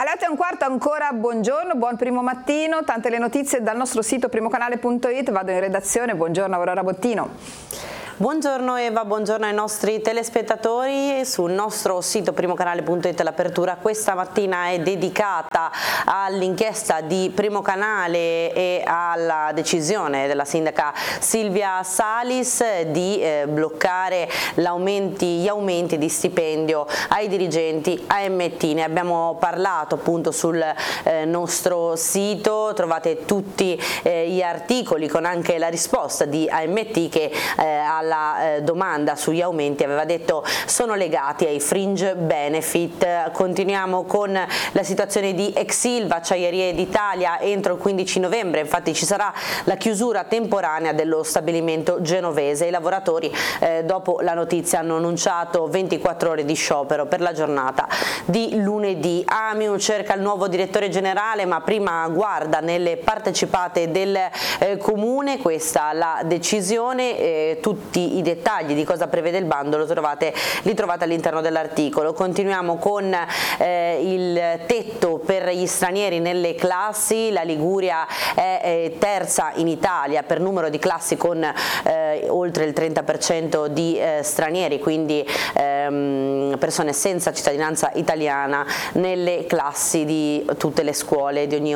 Alle 8:15 ancora buongiorno, buon primo mattino, tante le notizie dal nostro sito primocanale.it, vado in redazione, buongiorno Aurora Bottino. Buongiorno Eva, buongiorno ai nostri telespettatori. Sul nostro sito primocanale.it l'apertura questa mattina è dedicata all'inchiesta di Primo Canale e alla decisione della sindaca Silvia Salis di bloccare gli aumenti di stipendio ai dirigenti AMT. Ne abbiamo parlato appunto sul nostro sito, trovate tutti gli articoli con anche la risposta di AMT che alla domanda sugli aumenti aveva detto sono legati ai fringe benefit. Continuiamo con la situazione di Exilva, Acciaierie d'Italia. Entro il 15 novembre infatti ci sarà la chiusura temporanea dello stabilimento genovese. I lavoratori dopo la notizia hanno annunciato 24 ore di sciopero per la giornata di lunedì. Amium cerca il nuovo direttore generale, ma prima guarda nelle partecipate del comune. Questa la decisione, tutti i dettagli di cosa prevede il bando li trovate all'interno dell'articolo. Continuiamo con il tetto per gli stranieri nelle classi. La Liguria è terza in Italia per numero di classi con oltre il 30% di stranieri, quindi persone senza cittadinanza italiana nelle classi di tutte le scuole di ogni